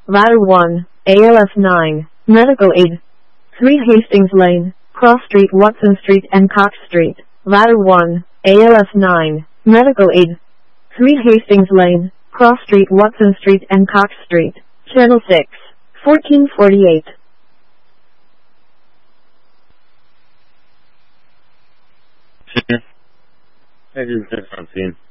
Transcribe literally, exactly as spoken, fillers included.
Ladder one, A L S nine, Medical Aid. three Hastings Lane, Cross Street, Watson Street and Cox Street. Ladder one, A L S nine, Medical Aid. three Hastings Lane, Cross Street, Watson Street and Cox Street. Channel six, fourteen forty-eight. I just different scene.